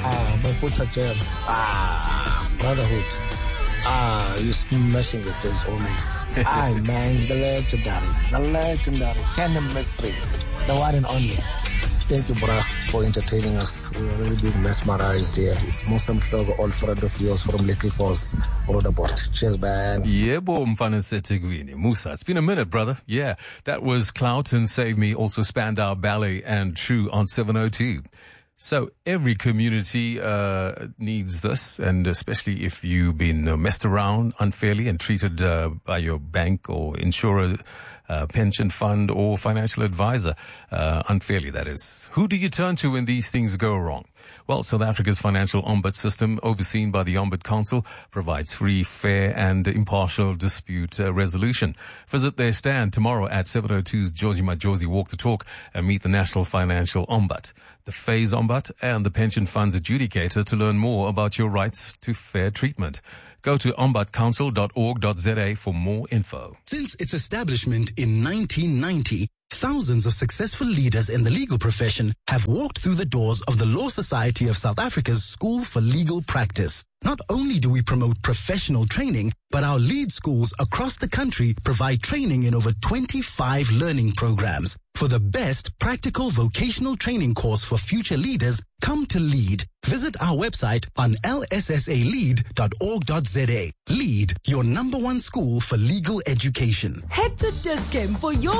Maputa Jam. Brotherhood. You're smashing it as always. Man, the legendary, Canon Mystery, the one and only. Thank you, brah, for entertaining us. We're really being mesmerized here. It's Muslim Flogo, old friend of yours from Little Falls, Rhodoport. Cheers, man. Yebo mfana seThekwini. Musa, it's been a minute, brother. Yeah, that was Clout and Save Me, also Spandau Ballet and True on 702. So every community needs this, and especially if you've been messed around unfairly and treated by your bank or insurer, pension fund or financial advisor unfairly, that is. Who do you turn to when these things go wrong? Well, South Africa's financial ombud system, overseen by the Ombud Council, provides free, fair and impartial dispute resolution. Visit their stand tomorrow at 702's Georgie Majosi Walk the Talk and meet the National Financial Ombud, the Phase Ombud and the Pension Funds Adjudicator to learn more about your rights to fair treatment. Go to ombudcouncil.org.za for more info. Since its establishment in 1990, thousands of successful leaders in the legal profession have walked through the doors of the Law Society of South Africa's School for Legal Practice. Not only do we promote professional training, but our lead schools across the country provide training in over 25 learning programs. For the best practical vocational training course for future leaders, come to LEAD. Visit our website on lssalead.org.za. LEAD, your #1 school for legal education. Head to Dis-Chem for your